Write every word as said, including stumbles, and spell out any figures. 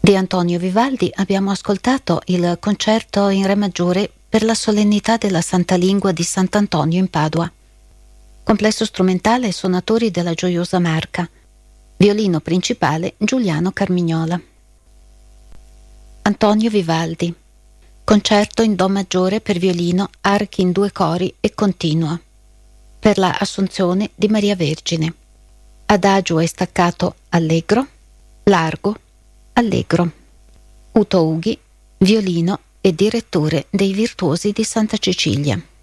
Di Antonio Vivaldi abbiamo ascoltato il concerto in Re maggiore per la solennità della Santa Lingua di Sant'Antonio in Padua. Complesso strumentale e suonatori della Gioiosa Marca. Violino principale Giuliano Carmignola. Antonio Vivaldi. Concerto in Do maggiore per violino, archi in due cori e continua. Per la Assunzione di Maria Vergine. Adagio e staccato allegro, largo, allegro. Uto Ughi, violino e direttore dei Virtuosi di Santa Cecilia.